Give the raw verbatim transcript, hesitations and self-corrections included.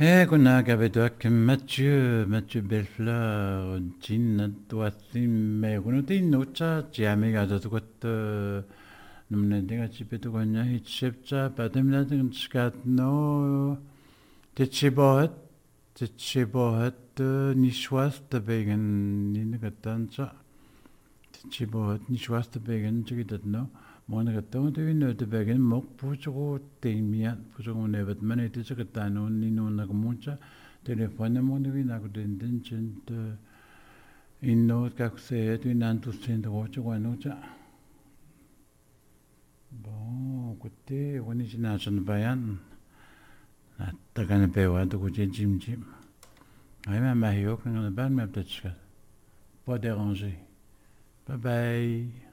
Eh, kuna gabedoak Mathieu, Mathieu Bellefleur, Jean Doasim, mais kuna tin nocha, Jamie Gadatukot, Numnending, Chipetuania, Hitchepcha, Pademlating Scat no, Tichibohet, Tichibohet, Nishwas, the Began, Ninagatancha, Tichibohet, Nishwas, the Began, Chikitat no. Monagaton to know the begin mock pucho temia pucho never managed to get down on Nino Nagamuncha, telephone money nagodintent in no caxe to Nanto Saint Rocha Wanocha. Bon, good day, when is National Bayan? Not the kind of pay one to go to Jim Jim. I am a yoke on the band map that shot. Pas déranger. Bye bye.